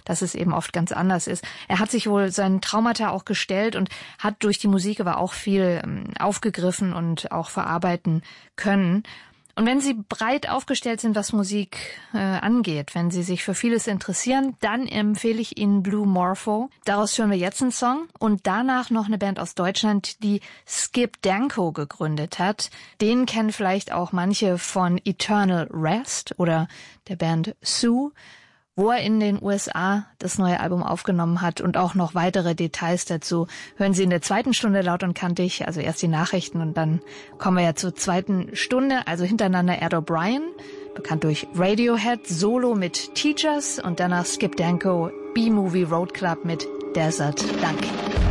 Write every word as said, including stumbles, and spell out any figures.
dass es eben oft ganz anders ist. Er hat sich wohl seinen Traumata auch gestellt und hat durch die Musik aber auch viel ähm, aufgegriffen und auch verarbeiten können. Und wenn Sie breit aufgestellt sind, was Musik äh, angeht, wenn Sie sich für vieles interessieren, dann empfehle ich Ihnen Blue Morpho. Daraus hören wir jetzt einen Song und danach noch eine Band aus Deutschland, die Skip Danko gegründet hat. Den kennen vielleicht auch manche von Eternal Rest oder der Band Sue, wo er in den U S A das neue Album aufgenommen hat und auch noch weitere Details dazu hören Sie in der zweiten Stunde Laut und Kantig, also erst die Nachrichten und dann kommen wir ja zur zweiten Stunde, also hintereinander Ed O'Brien, bekannt durch Radiohead, Solo mit Teachers und danach Skip Danko, B-Movie Road Club mit Desert Donkey.